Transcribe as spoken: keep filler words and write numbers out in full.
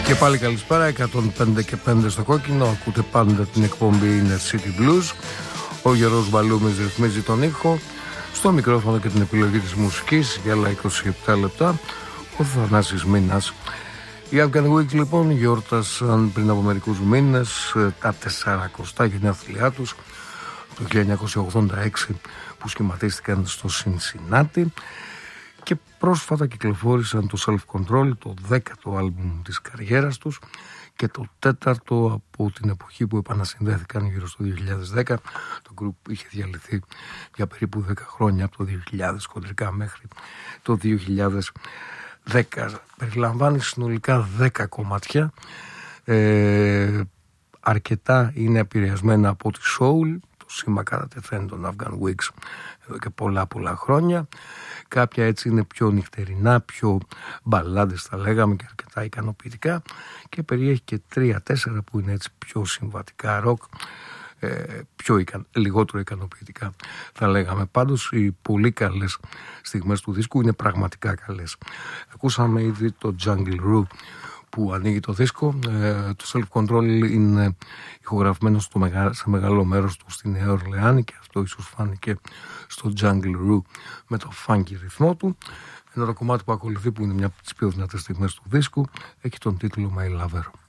Και πάλι καλησπέρα, εκατόν πέντε και πέντε στο κόκκινο. Ακούτε πάντα την εκπομπή Inner City Blues. Ο Γιώργος Μπαλούμης ρυθμίζει τον ήχο. Στο μικρόφωνο και την επιλογή της μουσικής για άλλα είκοσι επτά λεπτά ο Θανάσης Μίνας. Οι Afghan Wigs λοιπόν γιόρτασαν πριν από μερικούς μήνες τα τεσσαρακοστά γενέθλιά τους το χίλια εννιακόσια ογδόντα έξι, που σχηματίστηκαν στο Σινσινάτι, και πρόσφατα κυκλοφόρησαν το Self Control, το δέκατο άλμπουμ της καριέρας τους και το τέταρτο από την εποχή που επανασυνδέθηκαν γύρω στο δύο χιλιάδες δέκα. Το group είχε διαλυθεί για περίπου δέκα χρόνια, από το δύο χιλιάδες χοντρικά μέχρι το δύο χιλιάδες δέκα. Περιλαμβάνει συνολικά δέκα κομμάτια. Ε, αρκετά είναι επηρεασμένα από τη soul, το σήμα κατά τεθέν των Afghan Wigs εδώ και πολλά πολλά χρόνια. Κάποια έτσι είναι πιο νυχτερινά, πιο μπαλάντες θα λέγαμε, και αρκετά ικανοποιητικά, και περιέχει και τρία-τέσσερα που είναι έτσι πιο συμβατικά ροκ, ε, πιο ικαν, λιγότερο ικανοποιητικά θα λέγαμε. Πάντως οι πολύ καλές στιγμές του δίσκου είναι πραγματικά καλές. Ακούσαμε ήδη το Jungle Roo που ανοίγει το δίσκο. Ε, το Self Control είναι ηχογραφημένο στο μεγα, σε μεγάλο μέρος του στη Νέα Ορλεάνη, και αυτό ίσως φάνηκε στο Jungle Roo με το funky ρυθμό του. Ένα το κομμάτι που ακολουθεί, που είναι μια από τις πιο δυνατές στιγμές του δίσκου, έχει τον τίτλο My Lover.